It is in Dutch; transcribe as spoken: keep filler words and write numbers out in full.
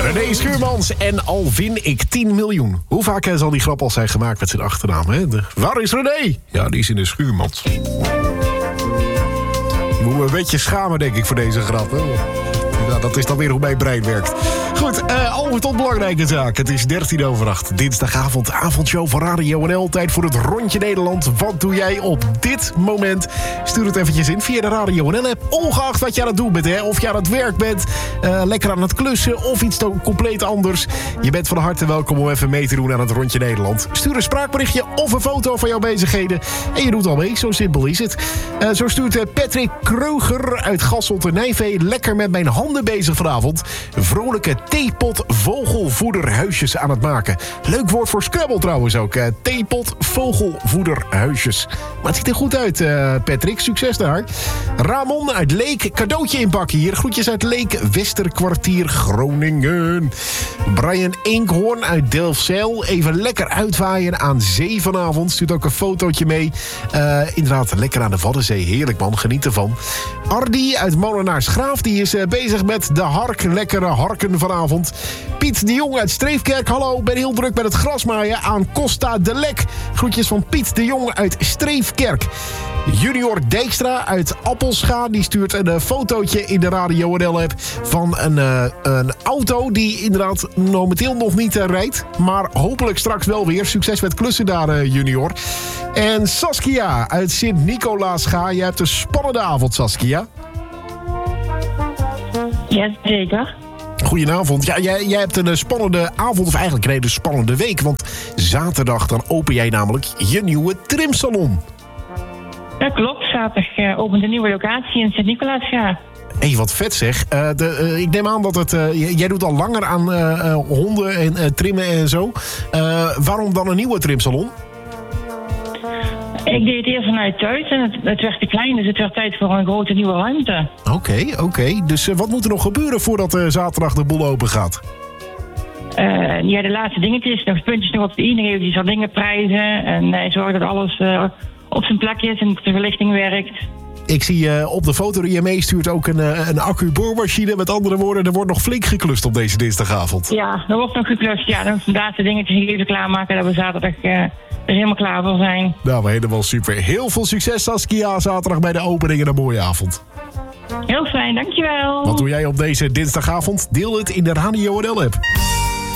René Schuurmans en al win ik tien miljoen. Hoe vaak eh, zal die grap al zijn gemaakt met zijn achternaam? Hè? De, waar is René? Ja, die is in de Schuurmans. Je moet me een beetje schamen, denk ik, voor deze grap. Hè? Nou, dat is dan weer hoe mijn brein werkt. Goed, uh, over tot belangrijke zaak. Het is dertien over acht. Dinsdagavond, avondshow van Radio N L. Tijd voor het Rondje Nederland. Wat doe jij op dit moment? Stuur het eventjes in via de Radio N L-app. Ongeacht wat je aan het doen bent, hè. Of je aan het werk bent, uh, lekker aan het klussen of iets to- compleet anders. Je bent van harte welkom om even mee te doen aan het Rondje Nederland. Stuur een spraakberichtje of een foto van jouw bezigheden. En je doet al mee, zo simpel is het. Uh, zo stuurt uh, Patrick Kreuger uit Gasselte-Nijvee lekker met mijn handen bezig vanavond. Vrolijke theepot vogelvoederhuisjes aan het maken. Leuk woord voor Scrabble trouwens ook. Uh, theepot vogelvoederhuisjes. Maar het ziet er goed uit, uh, Patrick. Succes daar. Ramon uit Leek. Cadeautje inpakken hier. Groetjes uit Leek. Westerkwartier Groningen. Brian Enkhoorn uit Delfzijl. Even lekker uitwaaien aan zee vanavond. Stuurt ook een fotootje mee. Uh, inderdaad, lekker aan de Waddenzee. Heerlijk man, geniet ervan. Ardi uit Molenaarsgraaf. Die is uh, bezig met de hark. Lekkere harken vanavond. Piet de Jong uit Streefkerk. Hallo, ben heel druk met het grasmaaien aan Costa de Lek. Groetjes van Piet de Jong uit Streefkerk. Junior Dijkstra uit Appelscha. Die stuurt een uh, fotootje in de Radio N L-app van een, uh, een auto die inderdaad momenteel nog niet uh, rijdt. Maar hopelijk straks wel weer. Succes met klussen daar, uh, Junior. En Saskia uit Sint-Nicolaasga. Je hebt een spannende avond, Saskia. Ja, zeker. Goedenavond. Ja, jij, jij hebt een spannende avond, of eigenlijk een hele spannende week. Want zaterdag dan open jij namelijk je nieuwe trimsalon. Dat klopt. Zaterdag uh, opent een nieuwe locatie in Sint-Nicolaasga. Hé, hey, wat vet zeg. Uh, de, uh, ik neem aan dat het... Uh, jij doet al langer aan uh, uh, honden en uh, trimmen en zo. Uh, waarom dan een nieuwe trimsalon? Ik deed het eerst vanuit thuis en het, het werd te klein, dus het werd tijd voor een grote nieuwe ruimte. Oké, okay, oké. Okay. Dus uh, wat moet er nog gebeuren voordat uh, zaterdag de boel open gaat? Uh, ja, de laatste dingetjes, nog puntjes nog op de i, nog eventjes wat dingen prijzen en uh, zorgen dat alles uh, op zijn plek is en de verlichting werkt. Ik zie uh, op de foto die je meestuurt ook een, uh, een accu-boormachine. Met andere woorden, er wordt nog flink geklust op deze dinsdagavond. Ja, er wordt nog geklust. Ja, dan de laatste dingetjes even klaarmaken dat we zaterdag uh, er helemaal klaar voor zijn. Nou, helemaal super. Heel veel succes, Saskia, zaterdag bij de opening en een mooie avond. Heel fijn, dankjewel. Wat doe jij op deze dinsdagavond? Deel het in de Radio N L-app.